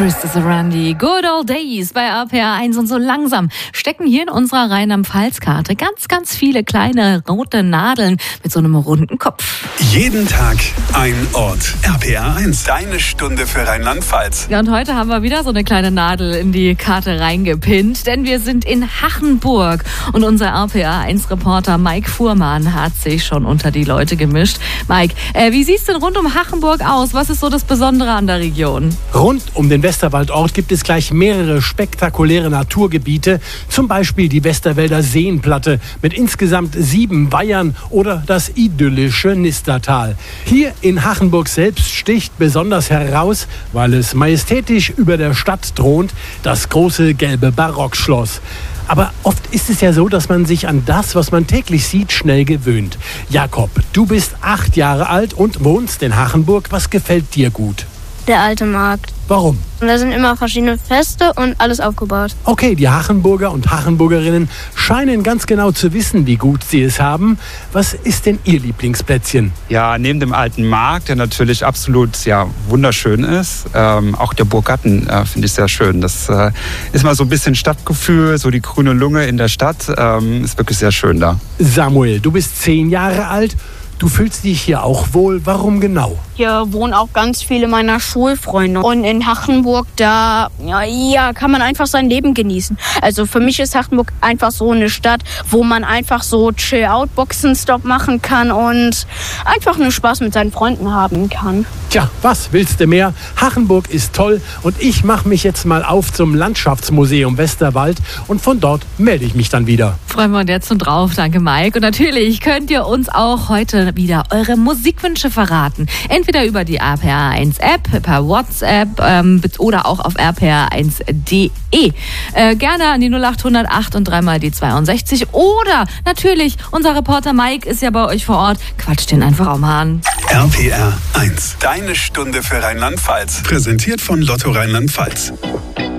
Christopher Randy, Good Old Days bei RPR 1 und so langsam stecken hier in unserer Rheinland-Pfalz-Karte ganz, ganz viele kleine rote Nadeln mit so einem runden Kopf. Jeden Tag ein Ort. RPR 1, deine Stunde für Rheinland-Pfalz. Ja, und heute haben wir wieder so eine kleine Nadel in die Karte reingepinnt, denn wir sind in Hachenburg und unser RPR 1-Reporter Mike Fuhrmann hat sich schon unter die Leute gemischt. Mike, wie sieht es denn rund um Hachenburg aus? Was ist so das Besondere an der Region? Rund um den Westerwaldort gibt es gleich mehrere spektakuläre Naturgebiete, zum Beispiel die Westerwälder Seenplatte mit insgesamt 7 Weihern oder das idyllische Nistertal. Hier in Hachenburg selbst sticht besonders heraus, weil es majestätisch über der Stadt thront, das große gelbe Barockschloss. Aber oft ist es ja so, dass man sich an das, was man täglich sieht, schnell gewöhnt. Jakob, du bist 8 Jahre alt und wohnst in Hachenburg. Was gefällt dir gut? Der alte Markt. Warum? Und da sind immer verschiedene Feste und alles aufgebaut. Okay, die Hachenburger und Hachenburgerinnen scheinen ganz genau zu wissen, wie gut sie es haben. Was ist denn Ihr Lieblingsplätzchen? Ja, neben dem alten Markt, der natürlich absolut wunderschön ist, auch der Burggarten finde ich sehr schön. Das ist mal so ein bisschen Stadtgefühl, so die grüne Lunge in der Stadt. Ist wirklich sehr schön da. Samuel, du bist 10 Jahre alt. Du fühlst dich hier auch wohl. Warum genau? Hier wohnen auch ganz viele meiner Schulfreunde. Und in Hachenburg, da kann man einfach sein Leben genießen. Also für mich ist Hachenburg einfach so eine Stadt, wo man einfach so Chill-Out-Boxenstopp machen kann und einfach nur Spaß mit seinen Freunden haben kann. Tja, was willst du mehr? Hachenburg ist toll und ich mache mich jetzt mal auf zum Landschaftsmuseum Westerwald und von dort melde ich mich dann wieder. Freuen wir uns jetzt schon drauf. Danke, Mike. Und natürlich könnt ihr uns auch heute wieder eure Musikwünsche verraten. Entweder über die RPR 1 App, per WhatsApp oder auch auf rpr1.de. Gerne an die 0808 und 3 mal die 62. Oder natürlich, unser Reporter Mike ist ja bei euch vor Ort. Quatscht den einfach auch mal an. RPR 1, deine Stunde für Rheinland-Pfalz. Präsentiert von Lotto Rheinland-Pfalz.